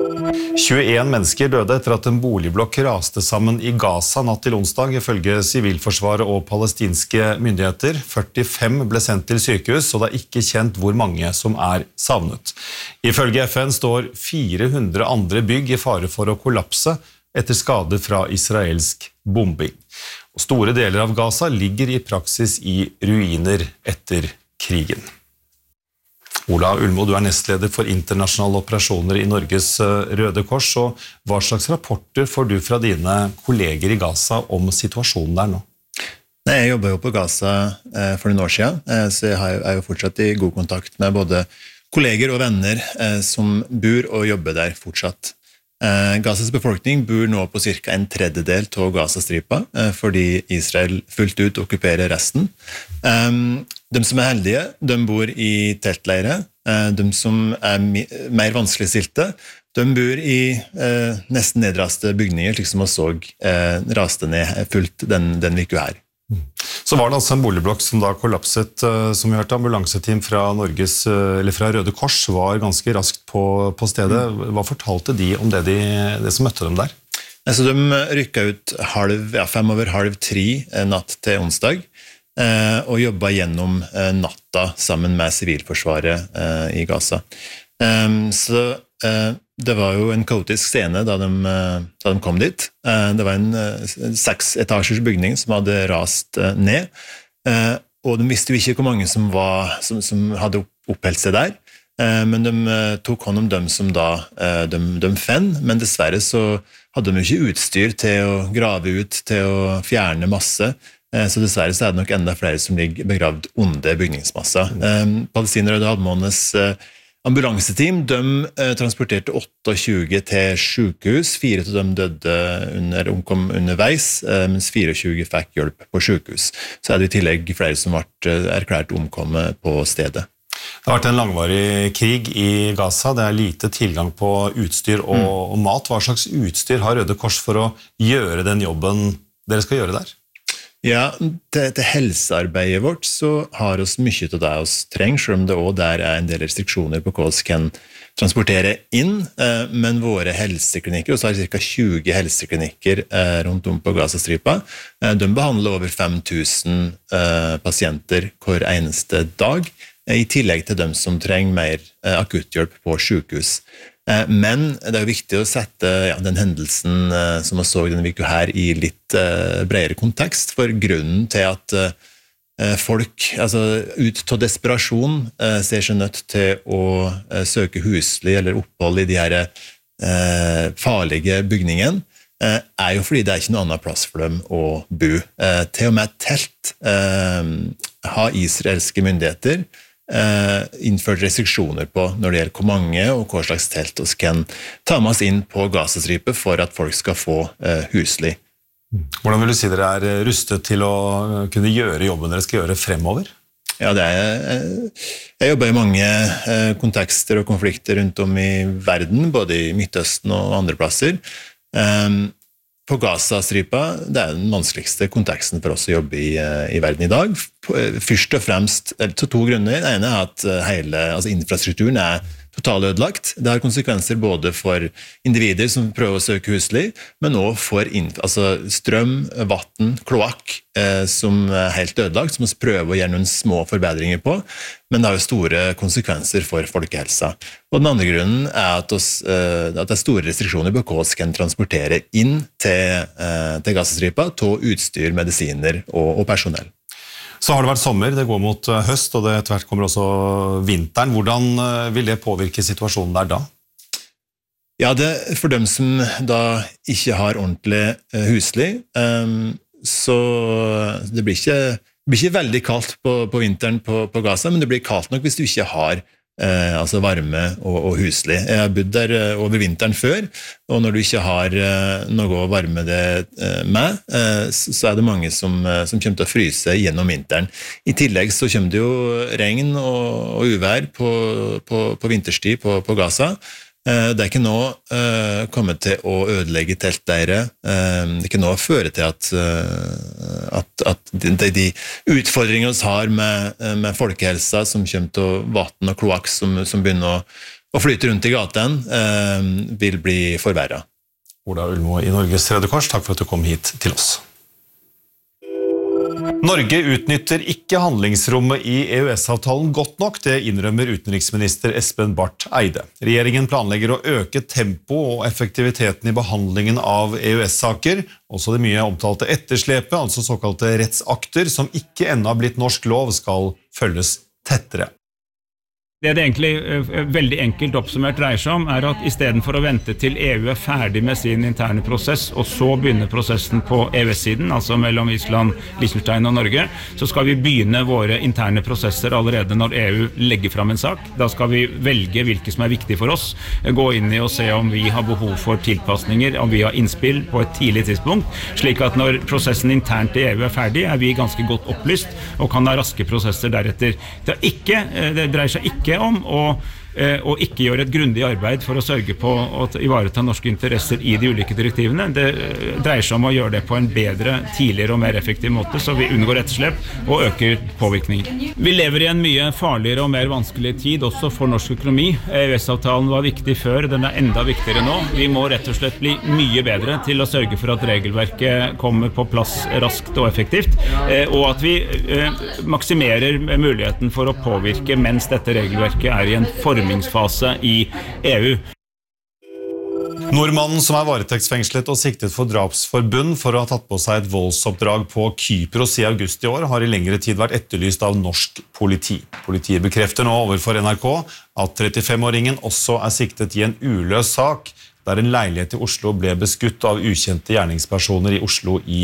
21 mennesker døde etter at en boligblokk raste sammen i Gaza natt til onsdag, ifølge Sivilforsvaret og palestinske myndigheter. 45 ble sendt til sykehus, og det er ikke kjent hvor mange som er savnet. Ifølge FN står 400 andre bygg i fare for å kollapse etter skade fra israelsk bombing. Og store deler av Gaza ligger i praksis i ruiner etter krigen. Ola Ulmo, du er nestleder for internasjonale operasjoner i Norges Røde Kors, og hva slags rapporter får du fra dine kolleger i Gaza om situasjonen der nå? Jeg jobber jo på Gaza for noen år siden, så jeg er jo fortsatt i god kontakt med både kolleger og venner som bor og jobber der fortsatt. Gazas befolkning bor nå på cirka en tredjedel av Gazastripa, fordi Israel fullt ut okkuperer resten. De som er heldige, de bor i teltleire. De som er mer vanskeligstilte, de bor i nesten nedraste bygninger, slik som man så raste ned fullt den uka her. Så var det altså en boligblokk som da kollapset, som vi hørte. Ambulanseteam fra fra Røde Kors var ganske raskt på stedet. Hva fortalte de om det som møtte dem der? Altså, de rykket ut 2:55 natt til onsdag, og jobbet gjennom natta sammen med Sivilforsvaret i Gaza. Så det var jo en kaotisk scene da de kom dit. Det var en 6-etasjers bygning som hadde rast ned, og de visste jo ikke hvor mange som hadde oppholdt seg der, men de tok hånd om dem som de fant, men dessverre så hadde de jo ikke utstyr til å grave ut, til å fjerne masse, så dessverre så er det nok enda flere som ligger begravd under bygningsmassa. Palestinere og Halvmånes ambulanseteam, de transporterte 28 til sykehus, 4 av dem omkom underveis, mens 24 fikk hjelp på sykehus. Så er det i tillegg flere som ble erklært omkommet på stedet. Det har vært en langvarig krig i Gaza, det er lite tilgang på utstyr og mat. Hva slags utstyr har Røde Kors for å gjøre den jobben dere skal gjøre der? Ja, til helsearbeidet vårt så har oss mye av det oss trenger, selv om det også der er en del restriksjoner på hva vi kan transportere inn, men våre helseklinikker, og så har vi ca. 20 helseklinikker rundt om på Gazastripa, de behandler over 5000 pasienter hver eneste dag, i tillegg til dem som trenger mer akutthjelp på sykehus. Men det er jo viktig å sette den hendelsen som vi så denne uka her i litt bredere kontekst, for grunnen til at folk, altså ut av desperasjon, ser seg nødt til å søke husly eller opphold i de her farlige bygningene, er jo fordi det er ikke noe annet plass for dem å bo. Til og med telt har israelske myndigheter innført restriksjoner på når det gjelder hvor mange og hva slags telt vi kan ta med oss inn på Gazastripa for at folk skal få husly. Hvordan vil du si dere er rustet til å kunne gjøre jobben dere skal gjøre fremover? Ja, jeg jobber i mange kontekster og konflikter rundt om i verden, både i Midtøsten og andre plasser. På Gazastripa, det er den vanskeligste konteksten for oss å jobbe i verden i dag. Først og fremst, til 2 grunner. Det ene er at infrastrukturen er totalødelagt. Det har konsekvenser både for individer som prøver å søke husly, men også for strøm, vatten, kloakk, som er helt ødelagt, som vi prøver å gjøre noen små forbedringer på, men det har jo store konsekvenser for folkehelsa. Og den andre grunnen er at det er store restriksjoner på hva vi kan transportere inn til Gazastripa, til utstyr, medisiner og personell. Så har det vært sommer, det går mot høst, og det etter hvert kommer også vinteren. Hvordan vil det påvirke situasjonen der da? Ja, for dem som da ikke har ordentlig husly, så det blir ikke veldig kaldt på vinteren på Gaza, men det blir kaldt nok hvis du ikke har varme og husly. Jeg har bodd der over vinteren før, og når du ikke har noe å varme det med, så er det mange som kommer til å fryse gjennom vinteren. I tillegg så kommer det jo regn og uvær på vinterstid på Gaza. Det er ikke nå kommet til å ødelegge teltleire. Det er ikke nå å føre til at de utfordringene vi har med folkehelsa som kommer til vatten og kloakk som begynner og flyte rundt i gaten vil bli forverret. Ola Ulmo i Norges Røde Kors, takk for at du kom hit til oss. Norge utnytter ikke handlingsrommet i EØS-avtalen godt nok, det innrømmer utenriksminister Espen Barth Eide. Regjeringen planlegger å øke tempo og effektiviteten i behandlingen av EØS-saker, også det mye omtalte etterslepet, altså såkalte rettsakter, som ikke ennå har blitt norsk lov, skal følges tettere. Det egentlig veldig enkelt oppsummert dreier seg om at I stedet for å vente til EU ferdig med sin interne prosess, og så begynne prosessen på EØS-siden, altså mellom Island, Liechtenstein og Norge, så skal vi begynne våre interne prosesser allerede når EU legger fram en sak. Da skal vi velge hvilke som viktig for oss, gå inn I og se om vi har behov for tilpasninger, om vi har innspill på et tidlig tidspunkt, slik at når prosessen internt I EU ferdig, vi ganske godt opplyst og kan ha raske prosesser deretter. Det dreier seg ikke om å ikke gjøre et grundig arbeid for å sørge på å ivareta norske interesser I de ulike direktivene. Det dreier seg om å gjøre det på en bedre, tidligere og mer effektiv måte, så vi unngår etterslep og øker påvirkningen. Vi lever I en mye farligere og mer vanskelig tid også for norsk økonomi. EØS-avtalen var viktig før, den enda viktigere nå. Vi må rett og slett bli mye bedre til å sørge for at regelverket kommer på plass raskt og effektivt, og at vi maksimerer muligheten for å påvirke mens dette regelverket I en formingsfase I EU. Nordmannen som varetektsfengslet og siktet for drapsforbund for å ha tatt på seg et voldsoppdrag på Kypros I august I år, har I lengre tid vært etterlyst av norsk politi. Politiet bekrefter nå overfor NRK at 35-åringen også siktet I en uløs sak, der en leilighet I Oslo ble beskutt av ukjente gjerningspersoner I Oslo I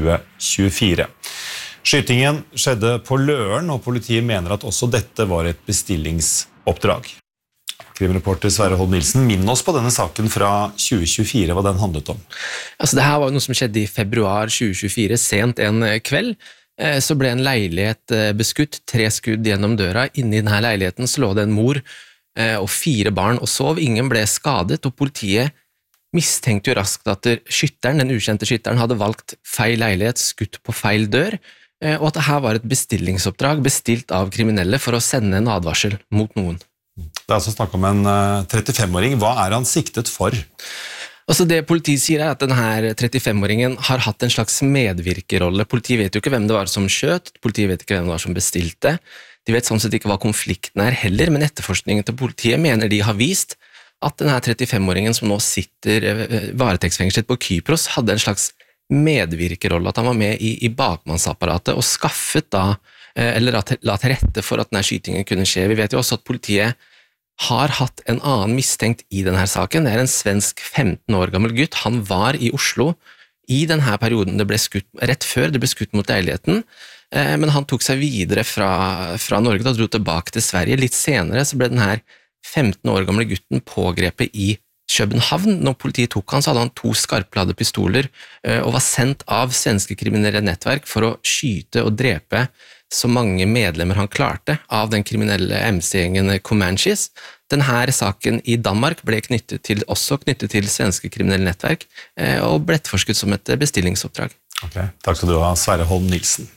2024. Skytingen skjedde på Løren, og politiet mener at også dette var et bestillingsoppdrag. Krimreporter Sverre Holm Nilsen, minn oss på denne saken fra 2024, hva den handlet om. Altså, det her var noe som skjedde I februar 2024, sent en kveld. Så ble en leilighet beskutt, 3 skudd gjennom døra. Inne I denne leiligheten så lå det en mor og 4 barn og sov. Ingen ble skadet, og politiet mistenkte jo raskt at den ukjente skytteren, hadde valgt feil leilighet, skutt på feil dør, og at dette var et bestillingsoppdrag bestilt av kriminelle for å sende en advarsel mot noen. Det altså snakk om en 35-åring. Hva han siktet for? Altså det politiet sier at denne 35-åringen har hatt en slags medvirkerolle. Politiet vet jo ikke hvem det var som skjøt, politiet vet ikke hvem det var som bestilte. De vet sånn sett ikke hva konflikten heller, men etterforskningen til politiet mener de har vist at denne 35-åringen som nå sitter varetektsfengslet på Kypros hadde en slags medvirkerolle, at han var med I bakmannsapparatet og skaffet da eller la til rette for at denne skytingen kunne skje. Vi vet jo også at politiet har hatt en annen mistenkt I denne saken. Det en svensk 15 år gammel gutt. Han var I Oslo I denne perioden det ble skutt, rett før det ble skutt mot leiligheten, men han tok seg videre fra Norge og dro tilbake til Sverige. Litt senere så ble denne 15 år gamle gutten pågrepet I København. Når politiet tok han, så hadde han 2 skarpladde pistoler og var sendt av svenske kriminelle nettverk for å skyte og drepe så mange medlemmer han klarte av den kriminelle MC-gjengen Comanches. Denne saken I Danmark ble også knyttet til svenske kriminelle nettverk og ble etterforsket som et bestillingsoppdrag. Ok, takk skal du ha, Sverre Holm Nilsen.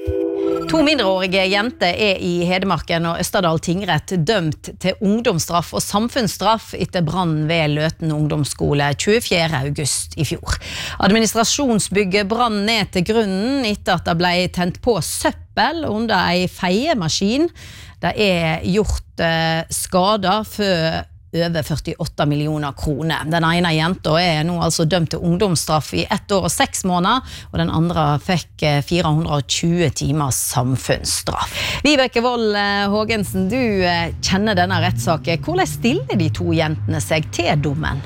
2 mindreårige jenter I Hedmarken og Østerdal tingrett dømt til ungdomsstraff og samfunnsstraff etter brannen ved Løten ungdomsskole 24. august I fjor. Administrasjonsbygget brann ned til grunnen etter at det ble tent på søppel under en feiemaskin. Det gjort skader for over 48 millioner kroner. Den ene jenta nå altså dømt til ungdomsstraff I 1 år og 6 måneder, og den andre fikk 420 timers samfunnsstraff. Vibeke Wold Hågensen, du kjenner denne rettssaken. Hvordan stiller de 2 jentene seg til dommen?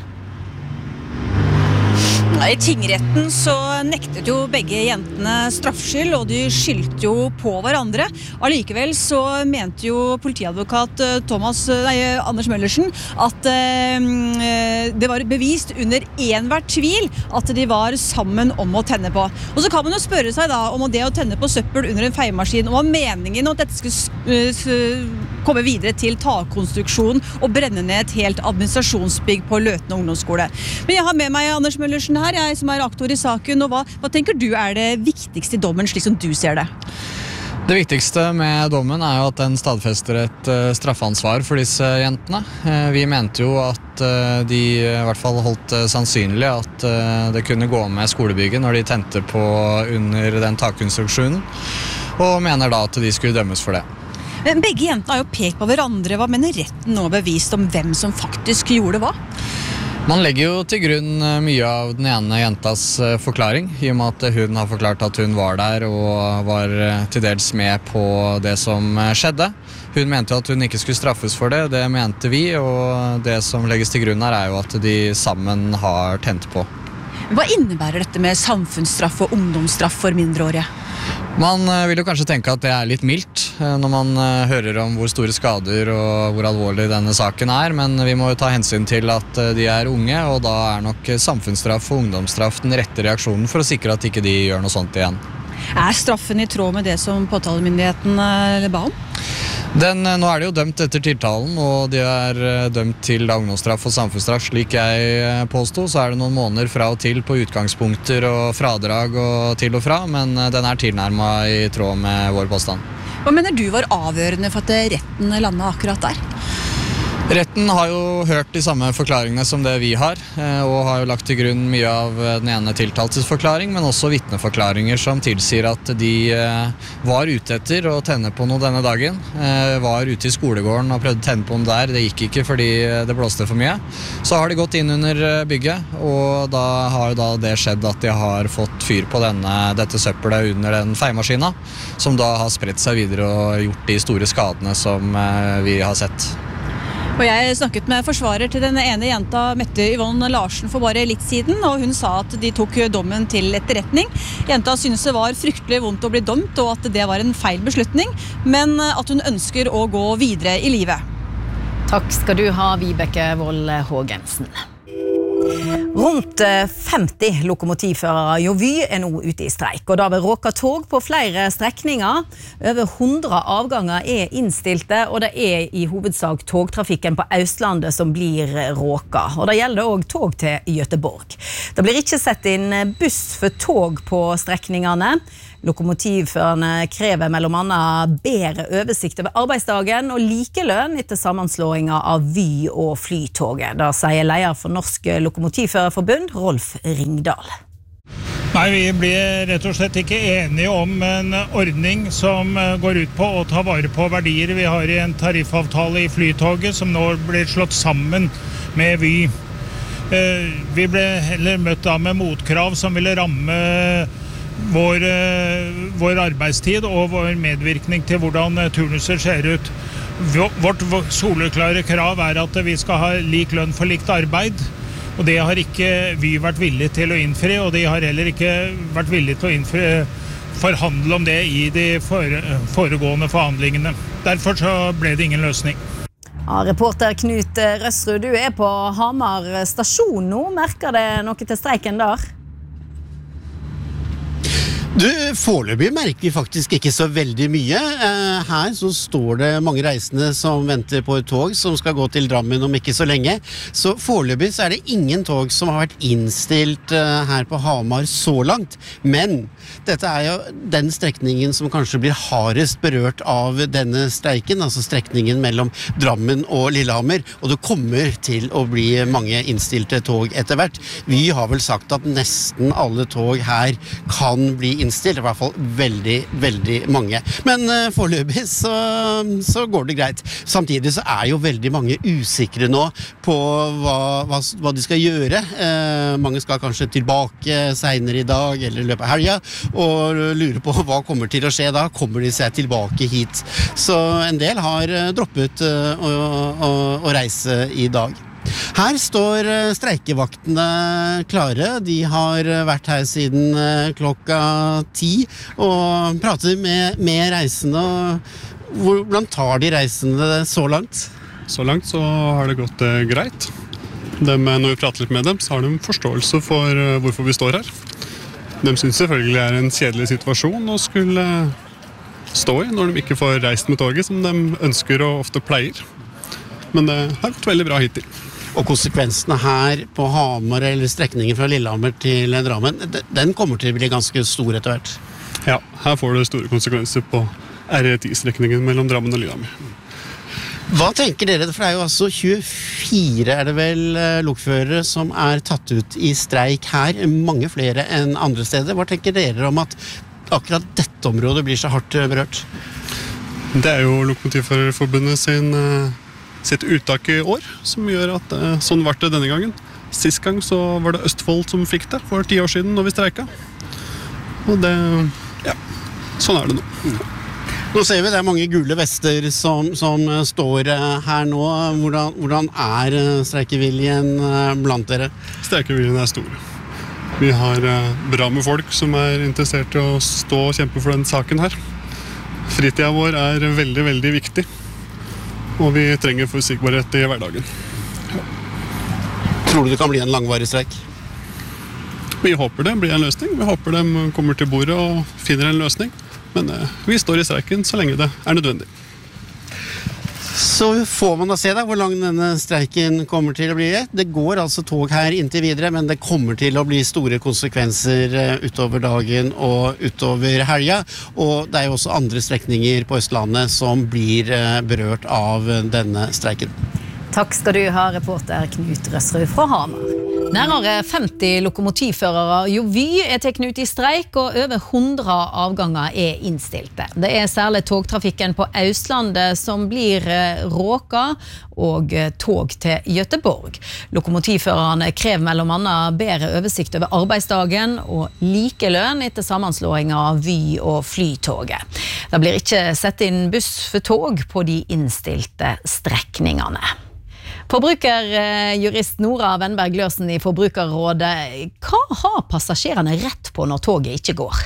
I tingretten så nektet jo begge jentene straffskyld, og de skyldte jo på hverandre. Allikevel så mente jo politiadvokat Anders Møllersen at det var bevist under enhver tvil at de var sammen om å tenne på. Og så kan man jo spørre seg da om det å tenne på søppel under en feiemaskin, og meningen at dette skulle komme videre til takkonstruksjon og brenne ned et helt administrasjonsbygg på Løten ungdomsskole. Men jeg har med meg Anders Møllersen her, jeg som aktor I saken, og hva tenker du det viktigste I dommen, slik som du ser det? Det viktigste med dommen jo at den stadfester et straffansvar for disse jentene. Vi mente jo at de i hvert fall holdt sannsynlig at det kunne gå med skolebygget når de tente på under den takkonstruksjonen, og mener da at de skulle dømmes for det. Men begge jentene har jo pekt på hverandre. Hva mener retten nå bevist om hvem som faktisk gjorde hva? Man legger jo til grunn mye av den ene jentas forklaring, i og med at hun har forklart at hun var der og var til dels med på det som skjedde. Hun mente jo at hun ikke skulle straffes for det, det mente vi, og det som legges til grunn her jo at de sammen har tent på. Hva innebærer dette med samfunnsstraff og ungdomsstraff for mindreårige? Man vil jo kanskje tenke at det litt mildt når man hører om hvor store skader og hvor alvorlig denne saken men vi må jo ta hensyn til at de unge, og da nok samfunnsstraff og ungdomsstraff den rette reaksjonen for å sikre at ikke de gjør noe sånt igjen. Straffen i tråd med det som påtalemyndigheten ba om? Nå det jo dømt etter tiltalen, og de dømt til ungdomsstraff og samfunnsstraff. Slik jeg påstod, så det noen måneder fra og til på utgangspunkter og fradrag og til og fra, men den tilnærmet i tråd med vår påstand. Hva mener du var avgjørende for at retten landet akkurat der? Retten har jo hørt de samme forklaringene som det vi har, og har jo lagt til grunn mye av den ene tiltaltes forklaring, men også vitneforklaringer som tilsier at de var ute etter å tenne på noe denne dagen, var ute i skolegården og prøvde å tenne på noe der, det gikk ikke fordi det blåste for mye. Så har de gått inn under bygget, og da har jo det skjedd at de har fått fyr på dette søppelet under den feiemaskina, som da har spredt seg videre og gjort de store skadene som vi har sett. Og jeg snakket med forsvarer til denne ene jenta, Mette Yvonne Larsen, for bare litt siden, og hun sa at de tok dommen til etterretning. Jenta synes det var fryktelig vondt å bli dømt, og at det var en feil beslutning, men at hun ønsker å gå videre i livet. Takk skal du ha, Vibeke Wold Hågensen. Rundt 50 lokomotivførere i Vy nå ute i streik, og da vil råka tog på flere strekninger. Over 100 avganger innstilte, og det i hovedsak togtrafikken på Østlandet som blir råka. Og det gjelder også tog til Göteborg. Det blir ikke sett inn buss for tog på strekningene. Lokomotivførerne krever mellom annet bedre oversikt over arbeidsdagen og likelønn etter sammenslåingen av Vy og Flytoget. Da sier leder for Norsk Lokomotivførerforbund, Rolf Ringdal. Nei, vi blir rett og slett ikke enige om en ordning som går ut på å ta vare på verdier. Vi har en tariffavtale i Flytoget som nå blir slått sammen med Vy. Vi ble heller møtt med motkrav som ville ramme vår arbeidstid og vår medvirkning til hvordan turnuser ser ut. Vårt soleklare krav at vi skal ha lik lønn for likt arbeid, og det har ikke Vy vært villig til å innfri, og de har heller ikke vært villige til å forhandle om det i de foregående forhandlingene. Derfor så ble det ingen løsning. Ja, reporter Knut Røsrud, du på Hamar stasjon nå. Merker det noe til streiken der? Foreløpig merker vi faktisk ikke så veldig mye. Her så står det mange reisende som venter på et tog som skal gå til Drammen om ikke så lenge. Så foreløpig så det ingen tog som har vært innstilt her på Hamar så langt. Men dette jo den strekningen som kanskje blir hardest berørt av denne streiken, altså strekningen mellom Drammen og Lillehammer, og det kommer til å bli mange innstilte tog etter hvert. Vi har vel sagt at nesten alle tog her kan bli innstilt, i hvert fall veldig, veldig mange. Men foreløpig så går det greit. Samtidig så jo veldig mange usikre nå på hva de skal gjøre. Mange skal kanskje tilbake senere i dag eller i løpet av helga, og lurer på hva kommer til å skje da. Kommer de seg tilbake hit? Så en del har droppet å reise i dag. Her står streikevaktene klare. De har vært her siden klokka 10 og prater med reisende. Hvordan tar de reisende så langt? Så langt så har det gått greit. Når vi prater litt med dem, så har de forståelse for hvorfor vi står her. De synes selvfølgelig en kjedelig situasjon å skulle stå i når de ikke får reist med toget som de ønsker og ofte pleier. Men det har vært veldig bra hittil. Og konsekvensene her på Hamar eller strekningen fra Lillehammer til Drammen, den kommer til å bli ganske stor etter hvert. Ja, her får det store konsekvenser på R10-strekningen mellom Drammen og Lillehammer. Hva tenker dere? For det jo altså 24 det vel lokførere som tatt ut i streik her, mange flere enn andre steder. Hva tenker dere om at akkurat dette området blir så hardt berørt? Det jo Lokomotivførerforbundet sitt uttak i år, som gjør at sånn var det denne gangen. Sist gang så var det Østfold som fikk det, for 10 år siden når vi streika. Og det, sånn det nå. Nå ser vi det mange gule vester som står her nå. Hvordan streikeviljen blant dere? Streikeviljen stor. Vi har bra med folk som interessert i å stå og kjempe for den saken her. Fritiden vår veldig, veldig viktig. Og vi trenger forutsigbarhet i hverdagen. Tror du det kan bli en langvarig streik? Vi håper det blir en løsning. Vi håper de kommer til bordet og finner en løsning. Men vi står i streiken så lenge det nødvendig. Så får man da se hvor lang denne streiken kommer til å bli. Det går altså tog her inntil videre, men det kommer til å bli store konsekvenser utover dagen og utover helga. Og det jo også andre strekninger på Østlandet som blir berørt av denne streiken. Takk skal du ha, reporter Knut Røsrud fra Hamar. Nærmere 50 lokomotivførere Vy teknet ut i streik, og over 100 avganger innstilte. Det særlig togtrafikken på Østlandet som blir råka, og tog til Göteborg. Lokomotivførerne krever mellom annet bedre oversikt over arbeidsdagen og likelønn etter sammenslåingen av Vy og Flytoget. Det blir ikke sett inn buss for tog på de innstilte strekningene. Forbrukerjurist Nora Wennberg Løsen i Forbrukerrådet, hva har passasjerene rett på når toget ikke går?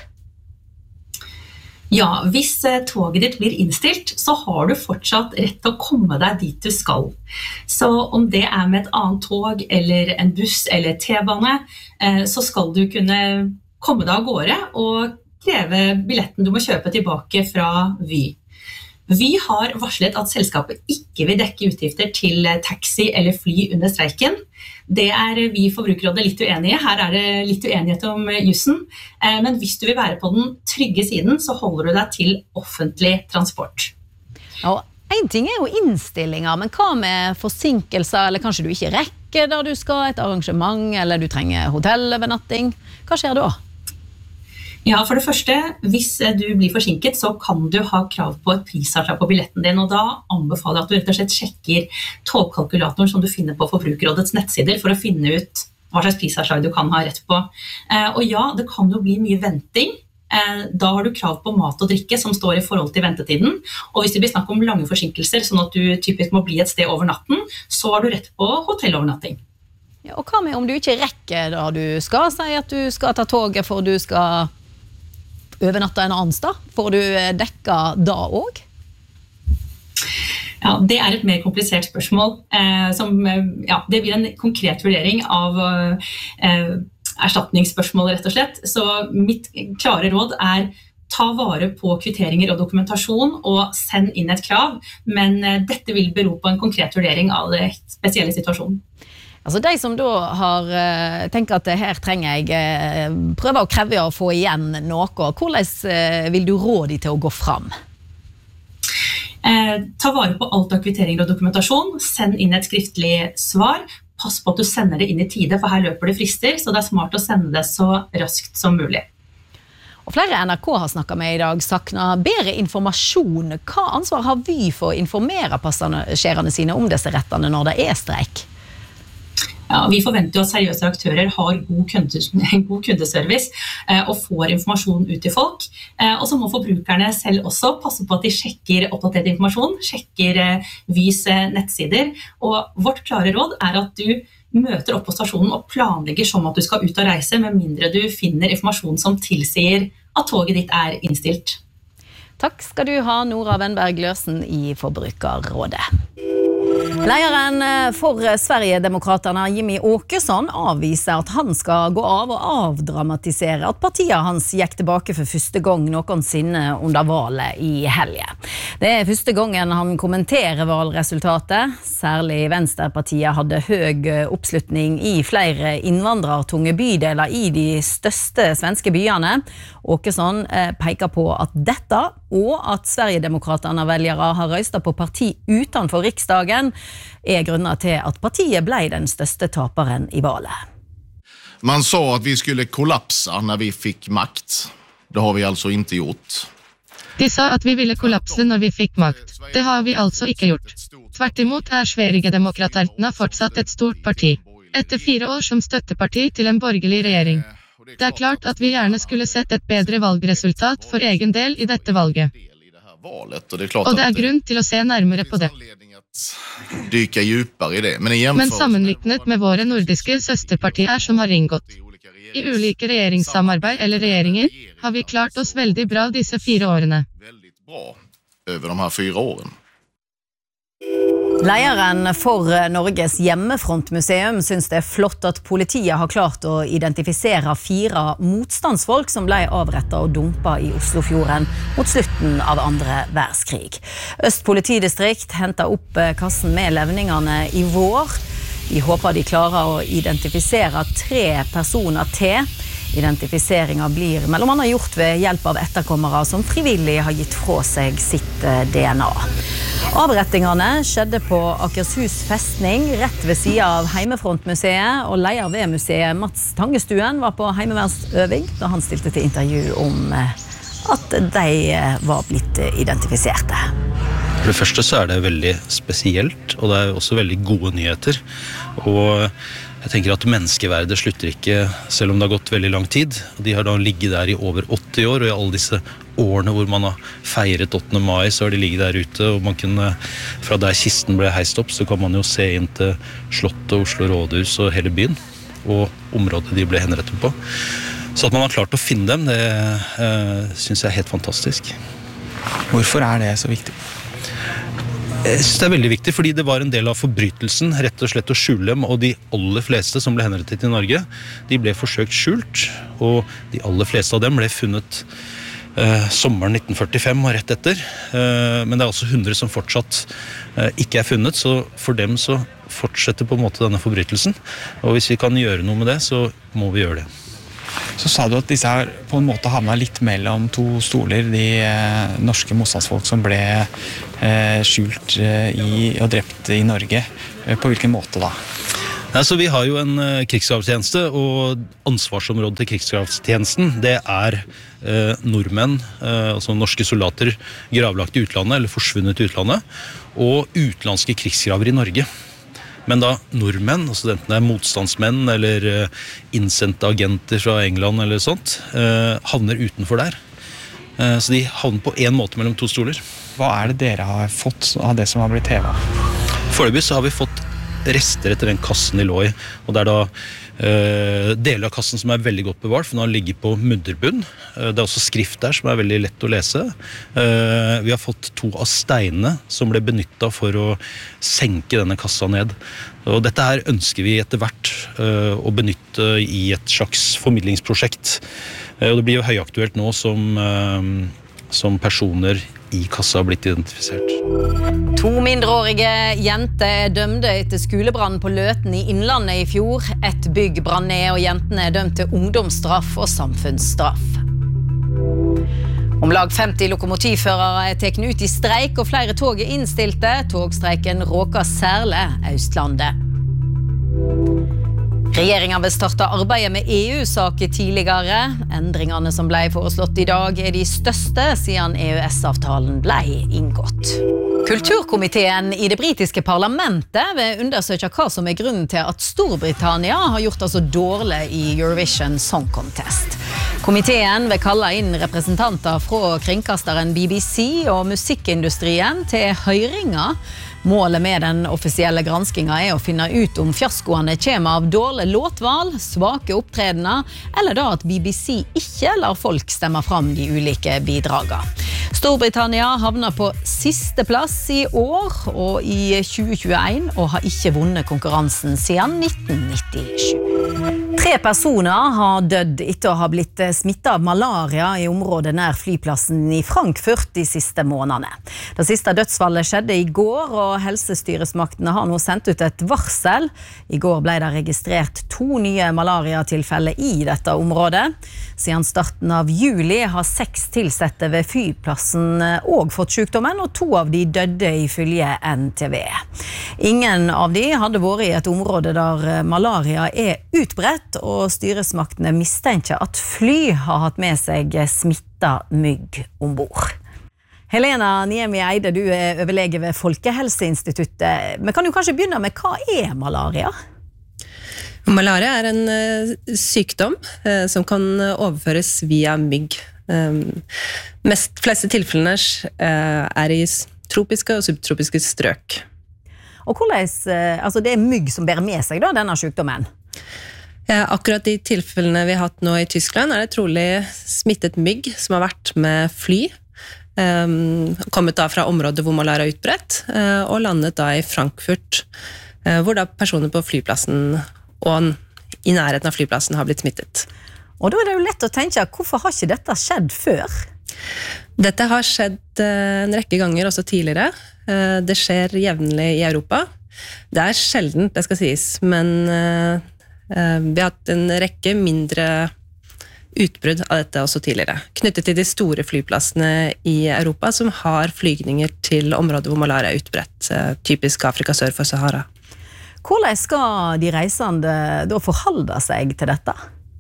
Ja, hvis toget ditt blir innstilt, så har du fortsatt rett til å komme deg dit du skal. Så om det med et annet tog, eller en buss, eller T-bane, så skal du kunne komme deg av gårde og kreve billetten du må kjøpe tilbake fra Vy. Vy har varslet at selskapet ikke vil dekke utgifter til taxi eller fly under streiken. Det vi i Forbrukerrådet litt uenige. Her det litt uenighet om jussen. Men hvis du vil være på den trygge siden, så holder du deg til offentlig transport. Ja, en ting jo innstillinger, men hva med forsinkelser, eller kanskje du ikke rekker der du skal et arrangement, eller du trenger hotellovernatting? Hva skjer da? Ja, for det første, hvis du blir forsinket, så kan du ha krav på et prisavslag på billetten din, og da anbefaler jeg at du rett og slett sjekker togkalkulatoren som du finner på Forbrukerrådets nettsider for å finne ut hva slags prisavslag du kan ha rett på. Og ja, det kan jo bli mye venting. Da har du krav på mat og drikke som står i forhold til ventetiden, og hvis det blir snakk om lange forsinkelser, sånn at du typisk må bli et sted over natten, så har du rett på hotellovernatting. Ja, og hva med om du ikke rekker da du skal si at du skal ta toget for du skal overnatta en annen sted? Får du dekka da også? Ja, det et mer komplisert spørsmål. Det blir en konkret vurdering av erstatningsspørsmål, rett og slett. Så mitt klare råd ta vare på kvitteringer og dokumentasjon og send inn et krav, men dette vil bero på en konkret vurdering av det spesielle situasjonen. Altså de som da tenker at her trenger jeg prøve å kreve å få igjen noe, hvordan vil du råde til å gå fram? Ta vare på alt av kvitteringer og dokumentasjon, send inn et skriftlig svar, pass på at du sender det inn i tide, for her løper det frister, så det smart å sende det så raskt som mulig. Og flere NRK har snakket med i dag savner bedre informasjon. Hva ansvar har Vy for å informere passasjerene sine om disse rettene når det streik? Ja, vi forventer jo at seriøse aktører har god kundeservice og får informasjon ut til folk. Og så må forbrukerne selv også passe på at de sjekker oppdatert informasjon, sjekker Vys nettsider. Og vårt klare råd at du møter opp på stasjonen og planlegger som at du skal ut og reise, med mindre du finner informasjon som tilsier at toget ditt innstilt. Takk skal du ha, Nora Wennberg Løsen i Forbrukerrådet. Lederen for Sverigedemokraterna, Jimmy Åkesson, avviser at han skal gå av og avdramatisere at partiet hans gikk tilbake for første gang noensinne under valget i helgen. Det første gangen han kommenterer valgresultatet. Særlig Venstrepartiet hadde høy oppslutning i flere innvandrertunge bydeler i de største svenske byene. Åkesson peker på at dette og at Sverigedemokraterna-väljare har røstet på parti utenfor riksdagen, grunner til at partiet ble den største taperen i valet. Man sa att vi skulle kollapsa när vi fick makt. Det har vi alltså inte gjort. De sa at vi ville kollapse når vi fikk makt. Det har vi altså ikke gjort. Tvert imot Sverigedemokraterna fortsatt et stort parti. Etter 4 år som støtteparti til en borgerlig regjering. Det klart at vi gjerne skulle sett et bedre valgresultat for egen del i dette valget. Og det grunn til å se nærmere på det. Dyka djupare i det. Men sammenlignet med våre nordiske søsterpartier som har inngått i ulike regjeringssamarbeid eller regjeringer, har vi klart oss veldig bra disse 4 årene. Väldigt bra över de här 4 åren. Lederen for Norges hjemmefrontmuseum synes det flott at politiet har klart å identifisere 4 motstandsfolk som ble avrettet og dumpet i Oslofjorden mot slutten av 2. verdenskrig. Øst politidistrikt hentet opp kassen med levningene i vår. De håper de klarer å identifisere 3 personer til. Identifiseringen blir mellom annet gjort ved hjelp av etterkommere som frivillig har gitt fra seg sitt DNA. Avrettingene skjedde på Akershus festning, rett ved siden av Heimefrontmuseet, og leder ved museet Mats Tangestuen var på heimevernsøving da han stilte til intervju om at de var blitt identifiserte. For det første så det veldig spesielt, og det også veldig gode nyheter. Og jeg tenker at menneskeverdet slutter ikke, selv om det har gått veldig lang tid. De har da ligget der i over 80 år, og i alle disse årene hvor man har feiret 8. mai, så har de ligget der ute, og man kunne, fra der kisten ble heist opp, så kan man jo se inn til Slottet, Oslo Rådhus og hele byen, og området de ble henrettet på. Så at man har klart å finne dem, det synes jeg helt fantastisk. Hvorfor det så viktig? Jeg synes det veldig viktig, fordi det var en del av forbrytelsen, rett og slett å skjule dem, og de aller fleste som ble henrettet i Norge, de ble forsøkt skjult, og de aller fleste av dem ble funnet sommeren 1945 og rett etter, men det også 100 som fortsatt ikke funnet, så for dem så fortsetter på en måte denne forbrytelsen, og hvis vi kan gjøre noe med det, så må vi gjøre det. Så sa du at disse her på en måte havnet litt mellom 2 stoler, de norske motstandsfolk som ble skjult og drept i Norge. På hvilken måte da? Så vi har jo en krigsgravstjeneste, og ansvarsområdet til krigsgravstjenesten, det nordmenn, altså norske soldater, gravlagt i utlandet, eller forsvunnet i utlandet, og utenlandske krigsgraver i Norge. Men da nordmenn, altså enten motstandsmenn eller innsendte agenter fra England eller sånt, havner utenfor der. Så de havner på en måte mellom 2 stoler. Hva det dere har fått av det som har blitt hevet? Foreløpig så har vi fått rester etter den kassen de lå i, og det da deler av kassen som veldig godt bevart, for den har ligget på mudderbunn. Det også skrift der som veldig lett å lese. Vi har fått 2 av steinene som ble benyttet for å senke denne kassa ned. Og dette her ønsker vi etter hvert å benytte i et slags formidlingsprosjekt. Og det blir jo høyaktuelt nå som personer i kassa har blitt identifisert. 2 mindreårige jenter dømte etter skolebrann på Løten i Innlandet i fjor. Et bygg brann ned, og jentene dømt til ungdomsstraff og samfunnsstraff. Om lag 50 lokomotivførere tatt ut i streik, og flere tog innstilte. Togstreiken råker særlig Østlandet. Regjeringen vil starte arbeidet med EU-saker tidligere. Endringene som ble foreslått i dag de største siden EØS-avtalen ble inngått. Kulturkomiteen i det britiske parlamentet vil undersøke hva som grunnen til at Storbritannia har gjort det så dårlig i Eurovision Song Contest. Komiteen vil kalle inn representanter fra kringkasteren BBC og musikkindustrien til høringer. Målet med den offisielle granskingen å finne ut om fiaskoene kommer av dårlig låtval, svake opptredener, eller da at BBC ikke lar folk stemme fram de ulike bidragene. Storbritannia havner på siste plass i år og i 2021, og har ikke vunnet konkurransen siden 1997. 3 personer har dødd etter å ha blitt smittet av malaria i området nær flyplassen i Frankfurt de siste månedene. Det siste dødsfallet skjedde i går, og helsestyresmaktene har nå sendt ut et varsel. I går ble det registrert 2 nye malariatilfeller i dette området. Siden starten av juli har 6 tilsette ved flyplassen også fått sykdommen, og 2 av de døde ifølge NTV. Ingen av de hadde vært i et område der malaria er utbredt, og styresmaktene mistenker at fly har hatt med seg smittet mygg ombord. Helena Niemi Eide, du er overlege ved Folkehelseinstituttet. Men kan du kanskje begynne med hva er malaria? Malaria er en sykdom som kan overføres via mygg. Fleste tilfellene er i tropiske og subtropiske strøk. Og hvordan, altså det er mygg som bærer med seg da, denne sykdommen? Akkurat de tilfellene vi har hatt nå i Tyskland er det trolig smittet mygg som har vært med fly, kommet da fra områder hvor malaria er utbredt, og landet da i Frankfurt, hvor da personer på flyplassen og i nærheten av flyplassen har blitt smittet. Og da er det jo lett å tenke, hvorfor har ikke dette skjedd før? Dette har skjedd en rekke ganger også tidligere. Det skjer jevnlig i Europa. Det er sjeldent, det skal sies, men vi har hatt en rekke mindre utbrudd av dette også tidligere, knyttet til de store flyplassene i Europa som har flygninger til områder hvor malaria er utbredt, typisk Afrika sør for Sahara. Hvordan skal de reisende da forholde seg til dette?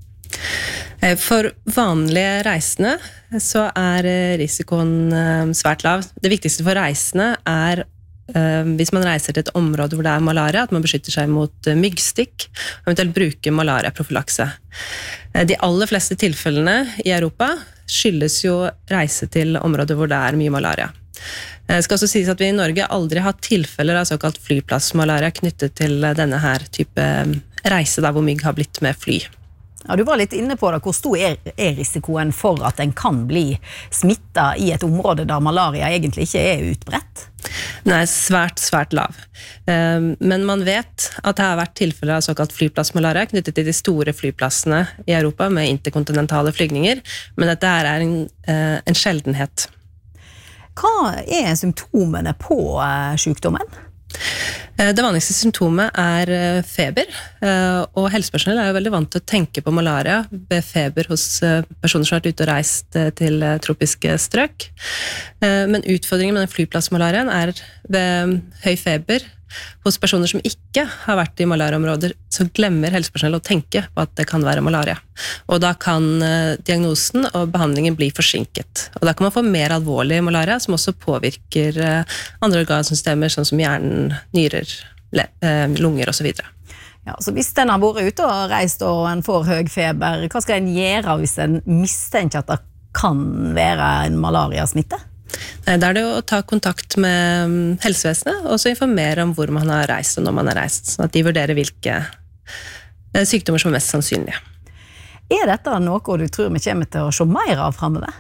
For vanlige reisende så er risikoen svært lav. Det viktigste for reisende er hvis man reiser til et område hvor det er malaria, at man beskytter seg mot myggstikk, og eventuelt bruker malariaprofylakse. De aller fleste tilfellene i Europa skyldes jo reise til områder hvor det er mye malaria. Det skal også sies at vi i Norge aldri har hatt tilfeller av såkalt flyplassmalaria knyttet til denne her type reise der hvor mygg har blitt med fly. Ja, du var litt inne på det. Hvor stor er risikoen for at en kan bli smittet i et område der malaria egentlig ikke er utbredt? Den er svært, svært lav. Men man vet at det har vært tilfeller av såkalt flyplassmalaria knyttet til de store flyplassene i Europa med interkontinentale flygninger, men dette her er en sjeldenhet. Hva er symptomene på sykdommen? Det vanligste symptomet er feber, og helsepersonell er jo veldig vant til å tenke på malaria ved feber hos personer som har vært ute og reist til tropiske strøk. Men utfordringen med den flyplassmalariaen er ved høy feber hos personer som ikke har vært i malariaområder, så glemmer helsepersonell å tenke på at det kan være malaria. Og da kan diagnosen og behandlingen bli forsinket. Og da kan man få mer alvorlig malaria, som også påvirker andre organsystemer, sånn som hjernen, nyrer, lunger og så videre. Ja, så hvis den har vært ute og reist og en får høy feber, hva skal en gjøre hvis en mistenker at det kan være en malariasmitte? Da er det å ta kontakt med helsevesenet og så informere om hvor man har reist og når man har reist, sånn at de vurderer hvilke sykdommer som er mest sannsynlige. Er dette noe du tror vi kommer til å se mer av fremover?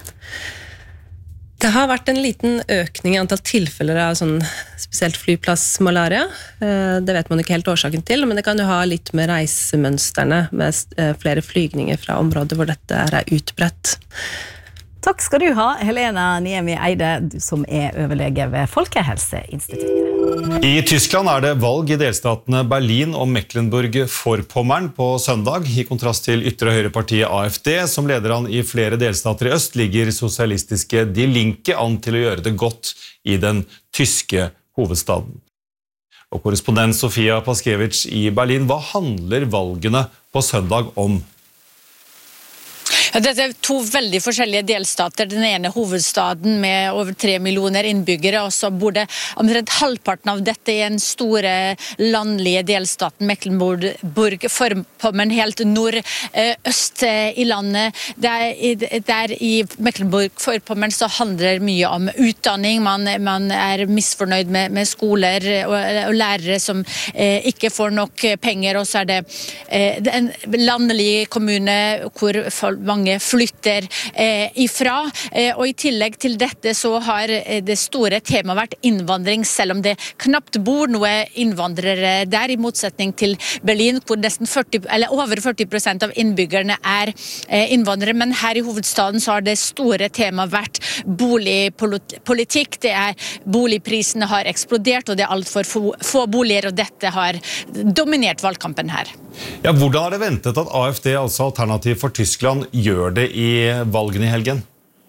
Det har vært en liten økning i antall tilfeller av sånn spesielt flyplassmalaria. Det vet man ikke helt årsaken til, men det kan jo ha litt med reisemønsterne, med flere flygninger fra områder hvor dette er utbredt. Takk skal du ha, Helena Niemi Eide, som er overlege ved Folkehelseinstituttet. I Tyskland er det valg i delstatene Berlin og Mecklenburg-Vorpommern på søndag. I kontrast til ytre høyrepartiet AfD, som leder an i flere delstater i øst, ligger sosialistiske Die Linke an til å gjøre det godt i den tyske hovedstaden. Og korrespondent Sofia Paskevich i Berlin, hva handler valgene på søndag om? Ja, dette er 2 veldig forskjellige delstater. Den ene hovedstaden med over 3 millioner innbyggere, og så bor det omtrent halvparten av dette i en store landlige delstaten Mecklenburg-Vorpommern, helt nordøst i landet. Der i Mecklenburg-Vorpommern så handler det mye om utdanning. Man er misfornøyd med skoler og lærere som ikke får nok penger, og så er det en landlig kommune hvor mange mange flytter ifra. Og i tillegg til dette så har det store temaet vært innvandring, selv om det knapt bor noe innvandrere der, i motsetning til Berlin, hvor nesten over 40% av innbyggerne er innvandrere. Men her i hovedstaden så har det store temaet vært boligpolitikk. Boligprisene har eksplodert, og det er alt for få boliger, og dette har dominert valgkampen her. Ja, hvordan har det ventet at AfD, altså Alternativ for Tyskland, gjør det i valgene i helgen?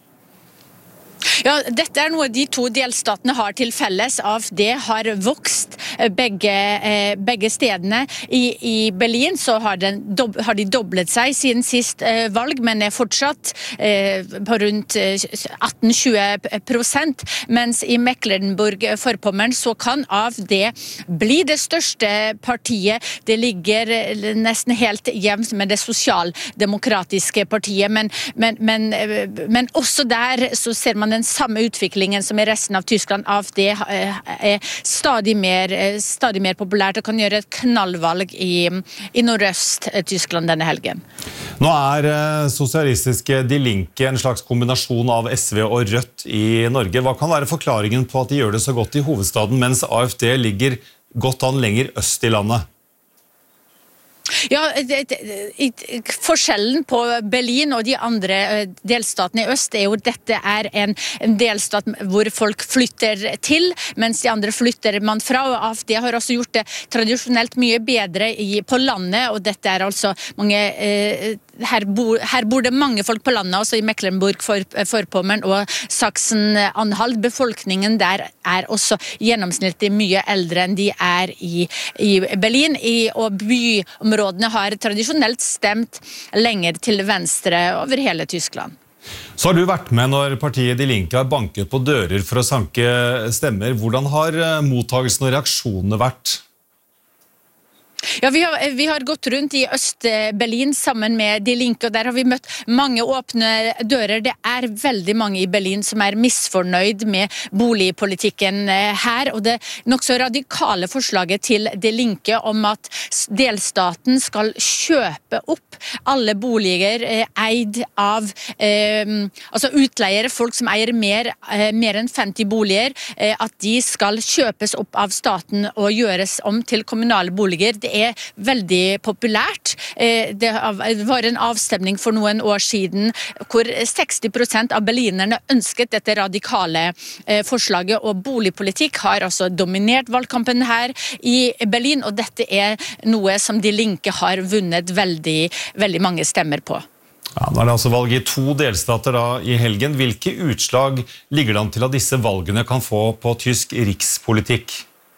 Ja, dette er noe de to delstatene har til felles. AfD har vokst begge stedene. I Berlin så har de doblet seg siden sist valg, men er fortsatt på rundt 18-20%, mens i Mecklenburg-Vorpommern så kan AfD bli det største partiet. Det ligger nesten helt jevnt med det sosialdemokratiske partiet, men også der så ser man den samme utviklingen som i resten av Tyskland. AfD er stadig mer populært og kan gjøre et knallvalg i Nordøst-Tyskland denne helgen. Nå sosialistiske Die Linke en slags kombinasjon av SV og Rødt i Norge. Hva kan være forklaringen på at de gjør det så godt i hovedstaden, mens AfD ligger godt an lenger øst i landet? Ja, forskjellen på Berlin og de andre delstatene i øst er jo at dette er en delstat hvor folk flytter til, mens de andre flytter man fra, og AfD har også gjort det tradisjonelt mye bedre på landet, og dette er altså mange... Her bor det mange folk på landet, også i Mecklenburg-Vorpommern og Sachsen-Anhalt. Befolkningen der er også gjennomsnittlig mye eldre enn de er i Berlin, og byområdene har tradisjonelt stemt lenger til venstre over hele Tyskland. Så har du vært med når partiet Die Linke har banket på dører for å sanke stemmer. Hvordan har mottagelsen og reaksjonene vært? Ja, vi har gått rundt i Øst-Berlin sammen med Die Linke, og der har vi møtt mange åpne dører. Det er veldig mange i Berlin som er misfornøyd med boligpolitikken her, og det nok så radikale forslaget til Die Linke om at delstaten skal kjøpe opp alle boliger eid av altså utleiere, folk som eier mer enn 50 boliger, at de skal kjøpes opp av staten og gjøres om til kommunale boliger. Det er veldig populært. Det var en avstemning for noen år siden hvor 60% av berlinerne ønsket dette radikale forslaget, og boligpolitikk har altså dominert valgkampen her i Berlin, og dette er noe som Die Linke har vunnet veldig mange stemmer på. Ja, nå er det altså valg i 2 delstater da i helgen. Hvilke utslag ligger det an til at disse valgene kan få på tysk rikspolitikk?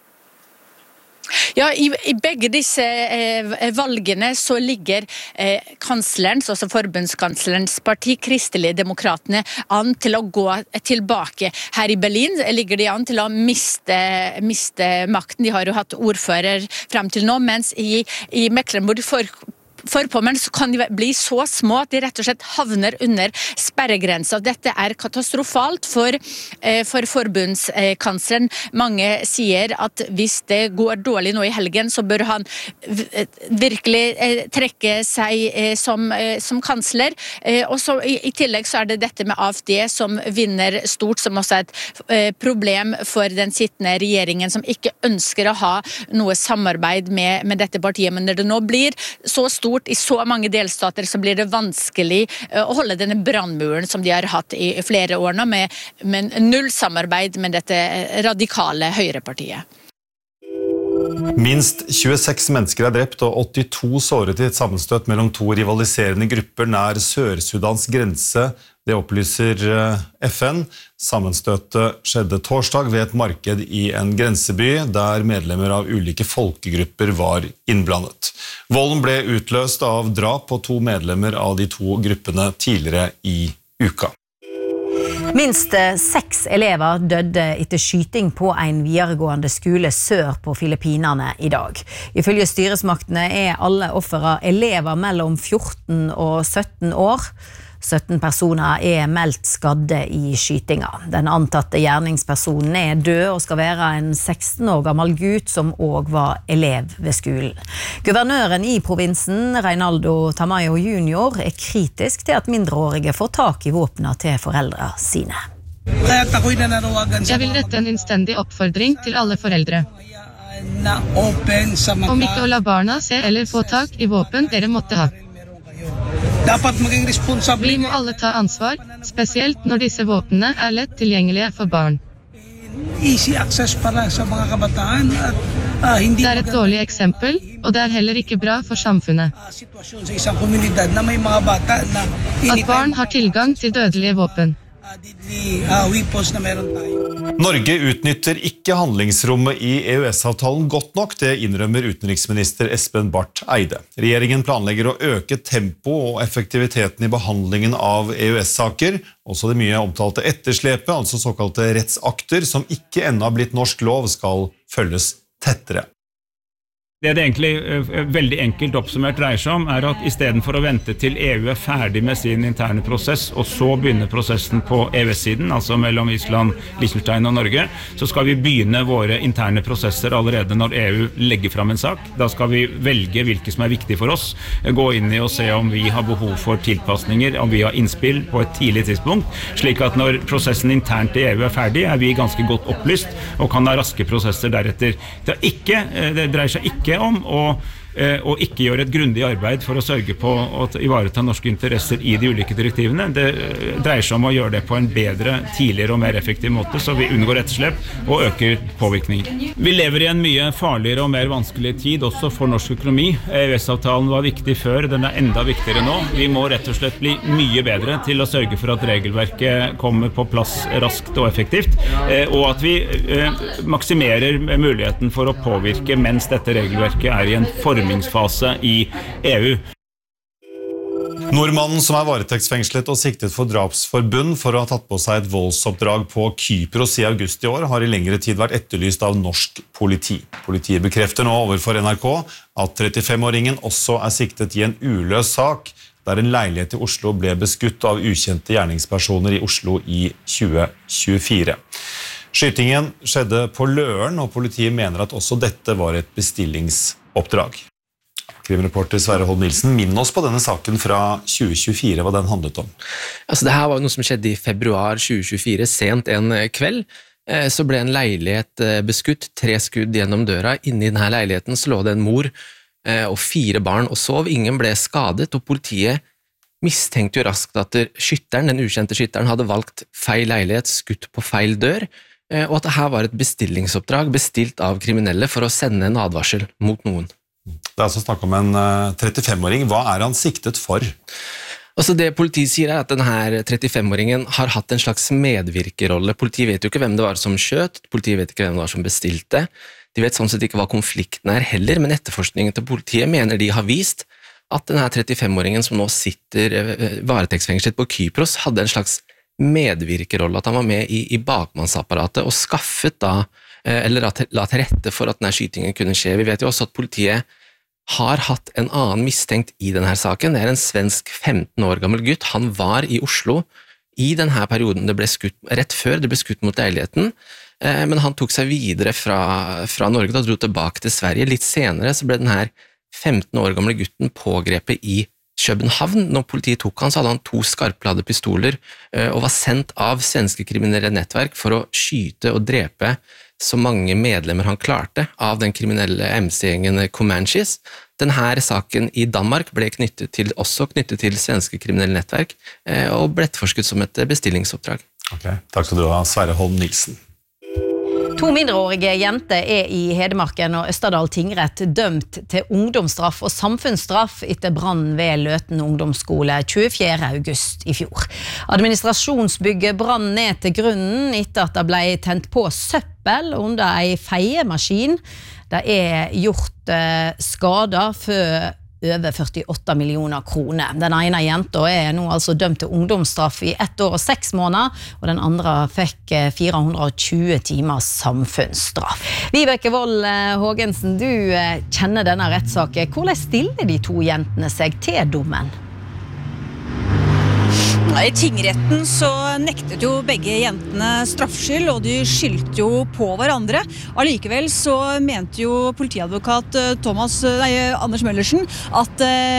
Ja, i begge disse valgene så ligger kanslerens, altså forbundskanslerens parti, Kristelige Demokratene, an til å gå tilbake. Her i Berlin ligger de an til å miste makten. De har jo hatt ordfører frem til nå, mens i Mecklenburg-Vorpommern så kan de bli så små at de rett og slett havner under sperregrensa. Dette er katastrofalt for forbundskansleren. Mange sier at hvis det går dårlig nå i helgen, så bør han virkelig trekke seg som kansler. Og så i tillegg så er det dette med AfD som vinner stort, som også er et problem for den sittende regjeringen, som ikke ønsker å ha noe samarbeid med dette partiet. Men når det nå blir så stort i så mange delstater, så blir det vanskelig å holde denne brannmuren som de har hatt i flere år nå, med null samarbeid med dette radikale høyrepartiet. Minst 26 mennesker er drept og 82 såret i et sammenstøt mellom 2 rivaliserende grupper nær Sør-Sudans grense. Det opplyser FN. Sammenstøtet skjedde torsdag ved et marked i en grenseby, der medlemmer av ulike folkegrupper var innblandet. Volden ble utløst av drap på 2 medlemmer av de 2 gruppene tidligere i uka. Minst 6 elever døde etter skyting på en videregående skole sør på Filippinene i dag. Ifølge styresmaktene er alle offere elever mellom 14 og 17 år. 17 personer er meldt skadde i skytinga. Den antatte gjerningspersonen er død og skal være en 16 år gammel gutt som også var elev ved skolen. Guvernøren i provinsen, Reinaldo Tamayo Jr., er kritisk til at mindreårige får tak i våpnene til foreldre sine. Jeg vil rette en innstendig oppfordring til alle foreldre. Om ikke å la barna se eller få tak i våpen dere måtte ha. Vi må alle ta ansvar, spesielt når disse våpnene er lett tilgjengelige for barn. Det er et dårlig eksempel, og det er heller ikke bra for samfunnet. At barn har tilgang til dødelige våpen. Norge utnytter ikke handlingsrommet i EØS-avtalen godt nok, det innrømmer utenriksminister Espen Barth Eide. Regjeringen planlegger å øke tempo og effektiviteten i behandlingen av EØS-saker, også det mye omtalte etterslepet, altså såkalte rettsakter, som ikke ennå har blitt norsk lov, skal følges tettere. Det egentlig veldig enkelt oppsummert dreier seg om, er at i stedet for å vente til EU er ferdig med sin interne prosess, og så begynne prosessen på EØS-siden, altså mellom Island, Liechtenstein og Norge, så skal vi begynne våre interne prosesser allerede når EU legger fram en sak. Da skal vi velge hvilke som er viktige for oss, gå inn i og se om vi har behov for tilpasninger, om vi har innspill på et tidlig tidspunkt, slik at når prosessen internt i EU er ferdig, er vi ganske godt opplyst og kan ha raske prosesser deretter. Det dreier seg ikke om å ikke gjøre et grundig arbeid for å sørge på å ivareta norske interesser i de ulike direktivene. Det dreier seg om å gjøre det på en bedre, tidligere og mer effektiv måte, så vi unngår etterslep og øker påvirkningen. Vi lever i en mye farligere og mer vanskelig tid også for norsk økonomi. EØS-avtalen var viktig før, den er enda viktigere nå. Vi må rett og slett bli mye bedre til å sørge for at regelverket kommer på plass raskt og effektivt, og at vi maksimerer muligheten for å påvirke mens dette regelverket er i en formingsfase i EU. Nordmannen som er varetektsfengslet og siktet for drapsforbund for å ha tatt på seg et voldsoppdrag på Kypros i august i år, har i lengre tid vært etterlyst av norsk politi. Politiet bekrefter nå overfor NRK at 35-åringen også er siktet i en uløs sak, der en leilighet i Oslo ble beskutt av ukjente gjerningspersoner i Oslo i 2024. Skytingen skjedde på Løren, og politiet mener at også dette var et bestillingsoppdrag. Krimreporter Sverre Holm Nilsen, minn oss på denne saken fra 2024, hva den handlet om. Altså, det her var noe som skjedde i februar 2024, sent en kveld. Så ble en leilighet beskutt, 3 skudd gjennom døra. Inne i denne leiligheten så lå det en mor og 4 barn og sov. Ingen ble skadet, og politiet mistenkte jo raskt at den ukjente skytteren, hadde valgt feil leilighet, skutt på feil dør, og at dette var et bestillingsoppdrag bestilt av kriminelle for å sende en advarsel mot noen. Det er altså snakk om en 35-åring. Hva er han siktet for? Altså det politiet sier er at denne 35-åringen har hatt en slags medvirkerolle. Politiet vet jo ikke hvem det var som skjøt, politiet vet ikke hvem det var som bestilte. De vet sånn sett ikke hva konflikten er heller, men etterforskningen til politiet mener de har vist at denne 35-åringen som nå sitter varetektsfengslet på Kypros hadde en slags medvirkerolle, at han var med i bakmannsapparatet og skaffet da, eller la til rette for at denne skytingen kunne skje. Vi vet jo også at politiet har hatt en annen mistenkt i denne saken. Det er en svensk 15 år gammel gutt. Han var i Oslo i denne perioden det ble skutt, rett før det ble skutt mot leiligheten, men han tok seg videre fra Norge og dro tilbake til Sverige. Litt senere så ble denne 15 år gamle gutten pågrepet i København. Når politiet tok han, så hadde han 2 skarpladde pistoler og var sendt av svenske kriminelle nettverk for å skyte og drepe så mange medlemmer han klarte av den kriminelle MC-gjengen Comanches. Denne saken i Danmark ble også knyttet til svenske kriminelle nettverk og ble etterforsket som et bestillingsoppdrag. Ok, takk skal du ha, Sverre Holm Nilsen. 2 mindreårige jenter er i Hedmarken og Østerdal tingrett dømt til ungdomsstraff og samfunnsstraff etter brann ved Løten ungdomsskole 24. august i fjor. Administrasjonsbygget brann ned til grunnen etter at det ble tent på søppel under en feiemaskin. Det er gjort skader for over 48 millioner kroner. Den ene jenta er nå altså dømt til ungdomsstraff i 1 år og 6 måneder, og den andre fikk 420 timers samfunnsstraff. Vibeke Wold Hågensen, du kjenner denne rettssaken. Hvordan stiller de 2 jentene seg til dommen? I tingretten så nektet jo begge jentene straffskyld, og de skyldte jo på hverandre. Allikevel så mente jo politiadvokat Anders Møllersen at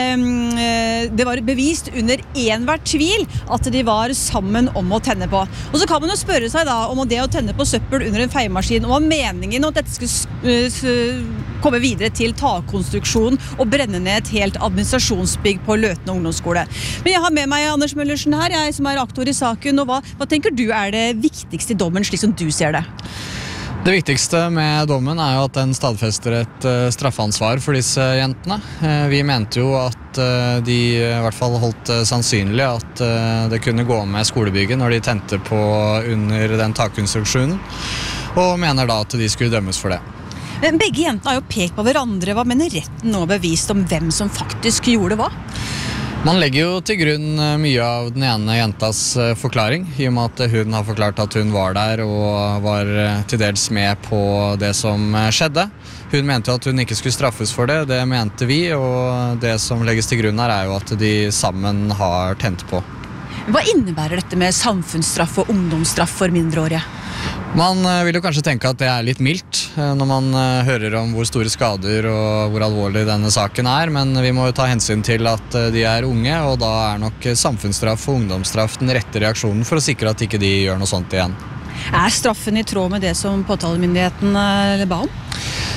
det var bevist under enhver tvil at de var sammen om å tenne på. Og så kan man jo spørre seg da om det å tenne på søppel under en feiemaskin, og meningen om at dette skulle komme videre til takkonstruksjon og brenne ned et helt administrasjonsbygg på Løten ungdomsskole. Men jeg har med meg Anders Møllersen her, jeg som aktor i saken, og hva tenker du det viktigste i dommen, slik som du ser det? Det viktigste med dommen jo at den stadfester et straffansvar for disse jentene. Vi mente jo at de i hvert fall holdt sannsynlig at det kunne gå med skolebygget når de tente på under den takkonstruksjonen, og mener da at de skulle dømmes for det. Men begge jentene har jo pekt på hverandre. Hva mener retten nå bevist om hvem som faktisk gjorde hva? Man legger jo til grunn mye av den ene jentas forklaring, i og med at hun har forklart at hun var der og var til dels med på det som skjedde. Hun mente at hun ikke skulle straffes for det, det mente vi, og det som legges til grunn her jo at de sammen har tent på. Hva innebærer dette med samfunnsstraff og ungdomsstraff for mindreårige? Man vil jo kanskje tenke at det litt mildt når man hører om hvor store skader og hvor alvorlig denne saken men vi må jo ta hensyn til at de unge, og da nok samfunnsstraff og ungdomsstraff den rette reaksjonen for å sikre at ikke de gjør noe sånt igjen. Straffen i tråd med det som påtalemyndigheten ba om?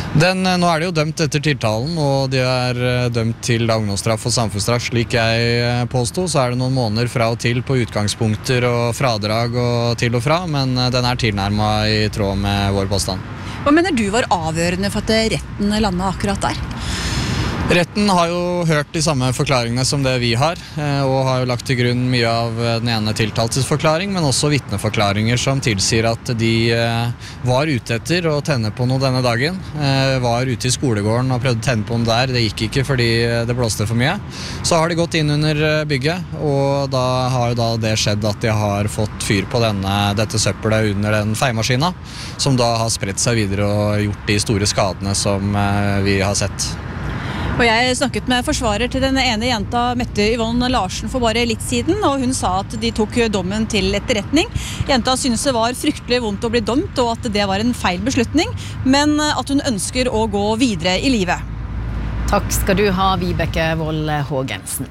Nå det jo dømt etter tiltalen, og de dømt til ungdomsstraff og samfunnsstraff. Slik jeg påstod, så det noen måneder fra og til på utgangspunkter og fradrag og til og fra, men den tilnærmet i tråd med vår påstand. Hva mener du var avgjørende for at retten landet akkurat der? Retten har jo hørt de samme forklaringene som det vi har, og har jo lagt til grunn mye av den ene tiltaltes forklaring, men også vitneforklaringer som tilsier at de var ute etter å tenne på noe denne dagen, var ute i skolegården og prøvde å tenne på noe der, det gikk ikke fordi det blåste for mye. Så har de gått inn under bygget, og da har jo det skjedd at de har fått fyr på dette søppelet under den feiemaskina, som da har spredt seg videre og gjort de store skadene som vi har sett. Og jeg snakket med forsvarer til den ene jenta, Mette Yvonne Larsen, for bare litt siden, og hun sa at de tok dommen til etterretning. Jenta synes det var fryktelig vondt å bli dømt, og at det var en feil beslutning, men at hun ønsker å gå videre i livet. Takk skal du ha, Vibeke Wold Hågensen.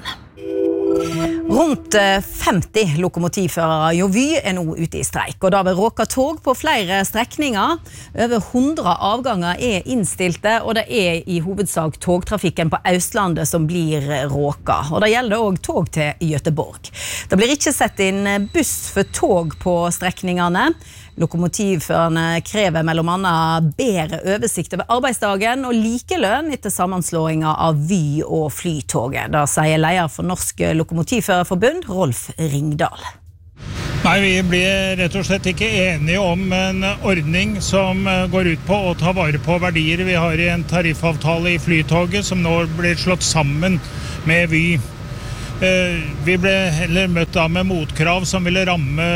Rundt 50 lokomotivførere i Vy nå ute i streik, og da vil råka tog på flere strekninger. Over 100 avganger innstilte, og det i hovedsak togtrafikken på Østlandet som blir råka. Og det gjelder også tog til Göteborg. Det blir ikke sett inn buss for tog på strekningene. Lokomotivførerne krever mellom annet bedre oversikt over arbeidsdagen og likelønn etter sammenslåingen av Vy og Flytoget. Det sier leder for Norsk Lokomotivførerforbund, Rolf Ringdal. Nei, vi blir rett og slett ikke enige om en ordning som går ut på å ta vare på verdier vi har i en tariffavtale i Flytoget, som nå blir slått sammen med Vy. Vi ble heller møtt da med motkrav som ville ramme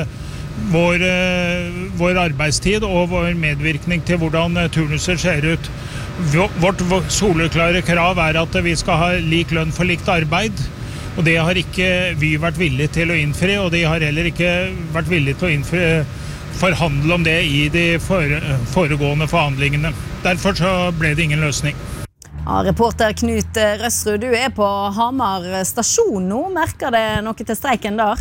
vår arbeidstid og vår medvirkning til hvordan turnuser ser ut. Vårt soleklare krav at vi skal ha lik lønn for likt arbeid, og det har ikke Vy vært villig til å innfri, og de har heller ikke vært villige til å forhandle om det i de foregående forhandlingene. Derfor så ble det ingen løsning. Ja, reporter Knut Røsrud, du på Hamar stasjon nå. Merker det noe til streiken der?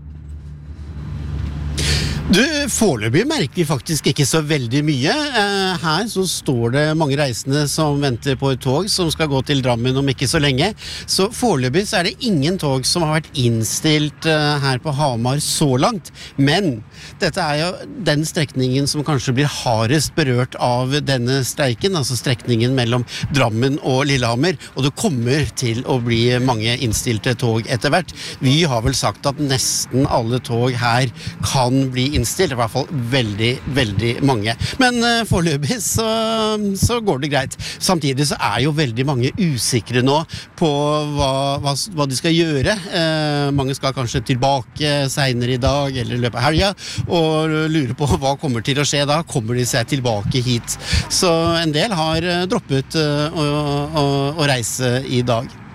Foreløpig merker vi faktisk ikke så veldig mye. Her så står det mange reisende som venter på et tog som skal gå til Drammen om ikke så lenge. Så foreløpig så det ingen tog som har vært innstilt her på Hamar så langt. Men dette jo den strekningen som kanskje blir hardest berørt av denne streiken, altså strekningen mellom Drammen og Lillehammer, og det kommer til å bli mange innstilte tog etter hvert. Vi har vel sagt at nesten alle tog her kan bli innstilt, i hvert fall veldig, veldig mange. Men foreløpig så går det greit. Samtidig så jo veldig mange usikre nå på hva de skal gjøre. Mange skal kanskje tilbake senere i dag eller i løpet av helga, og lurer på hva kommer til å skje da. Kommer de seg tilbake hit? Så en del har droppet å reise i dag.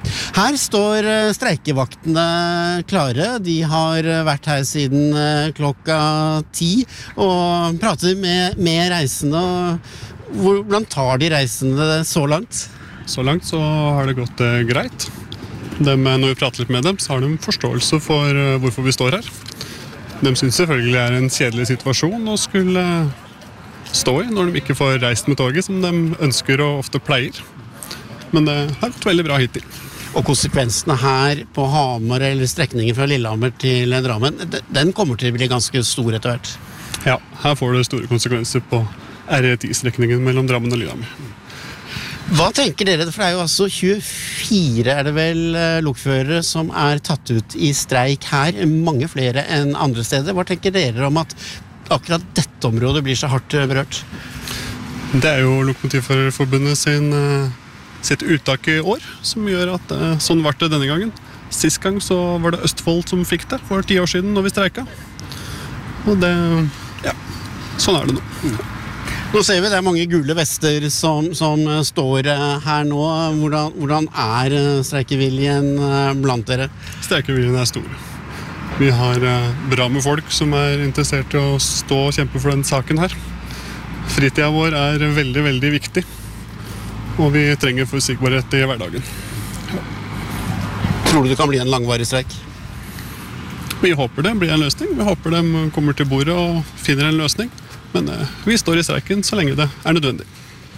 Her står streikevaktene klare. De har vært her siden klokka 10 og prater med reisende. Hvordan tar de reisende så langt? Så langt så har det gått greit. Når vi prater litt med dem, så har de forståelse for hvorfor vi står her. De synes selvfølgelig det er en kjedelig situasjon å skulle stå i når de ikke får reist med toget som de ønsker og ofte pleier. Men det har gått veldig bra hittil. Og konsekvensene her på Hamar eller strekningen fra Lillehammer til Drammen, den kommer til å bli ganske stor etter hvert. Ja, her får det store konsekvenser på R10-strekningen mellom Drammen og Lillehammer. Hva tenker dere? For det er jo altså 24 er det vel lokførere som er tatt ut i streik her, mange flere enn andre steder. Hva tenker dere om at akkurat dette området blir så hardt berørt? Det er jo Lokomotivførerforbundet sitt uttak i år, som gjør at sånn var det denne gangen. Sist gang så var det Østfold som fikk det, for 10 år siden når vi streika. Og det, ja, sånn er det nå. Nå ser vi det er mange gule vester som står her nå. Hvordan er streikeviljen blant dere? Streikeviljen er stor. Vi har bra med folk som er interessert i å stå og kjempe for den saken her. Fritiden vår er veldig, veldig viktig. Og vi trenger forutsigbarhet i hverdagen. Ja. Tror du det kan bli en langvarig streik? Vi håper det blir en løsning. Vi håper de kommer til bordet og finner en løsning. Men vi står i streiken så lenge det er nødvendig.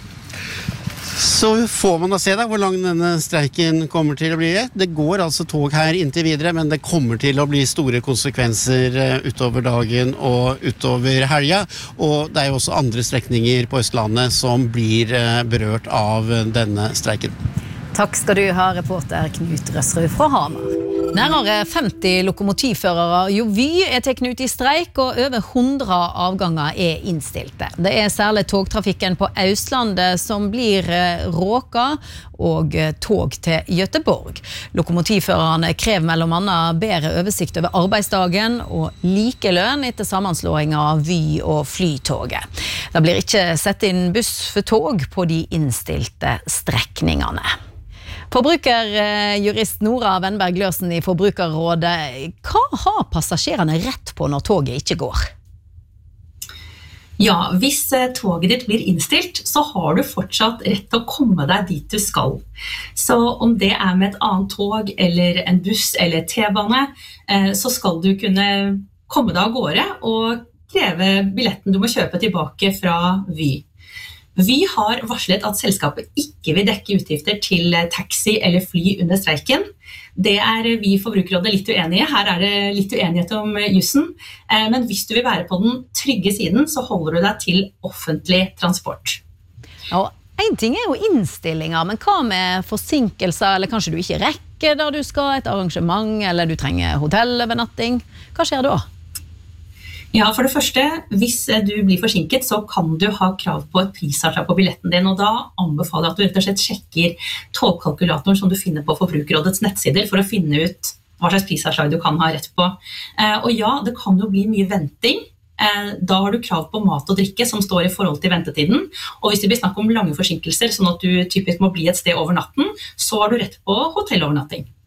Så får man da se da hvor lang denne streiken kommer til å bli. Det går altså tog her inntil videre, men det kommer til å bli store konsekvenser utover dagen og utover helga. Og det er jo også andre strekninger på Østlandet som blir berørt av denne streiken. Takk skal du ha, reporter Knut Røsrud fra Hamar. Nærmere 50 lokomotivførere jo Vy er teknet ut i streik, og over 100 avganger er innstilte. Det er særlig togtrafikken på Østlandet som blir råka, og tog til Göteborg. Lokomotivførerne krever mellom annet bedre oversikt over arbeidsdagen og likelønn etter sammenslåing av Vy og Flytoget. Det blir ikke sett inn buss for tog på de innstilte strekningene. Forbrukerjurist Nora Wennberg Løsen i Forbrukerrådet, hva har passasjerene rett på når toget ikke går? Ja, hvis toget ditt blir innstilt, så har du fortsatt rett til å komme deg dit du skal. Så om det er med et annet tog, eller en buss, eller T-bane, så skal du kunne komme deg av gårde og kreve billetten du må kjøpe tilbake fra Vy. Vy har varslet at selskapet ikke vil dekke utgifter til taxi eller fly under streiken. Det er vi i Forbrukerrådet litt uenige. Her er det litt uenighet om jussen. Men hvis du vil være på den trygge siden, så holder du deg til offentlig transport. Ja, en ting er jo innstillinger, men hva med forsinkelser, eller kanskje du ikke rekker der du skal, et arrangement, eller du trenger hotellbernatting? Hva skjer da? Ja, for det første, hvis du blir forsinket, så kan du ha krav på et prisavslag på billetten din, og da anbefaler jeg at du rett og slett sjekker togkalkulatoren som du finner på Forbrukerrådets nettsider for å finne ut hva slags prisavslag du kan ha rett på. Og ja, det kan jo bli mye venting. Da har du krav på mat og drikke som står i forhold til ventetiden, og hvis det blir snakk om lange forsinkelser, sånn at du typisk må bli et sted over natten, så har du rett på hotellovernatting.